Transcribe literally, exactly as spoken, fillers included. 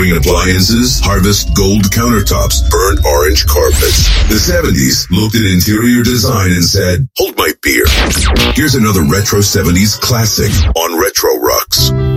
green appliances, harvest gold countertops, burnt orange carpets. The seventies looked at interior design and said, hold my beer. Here's another retro seventies classic on Retro Rocks.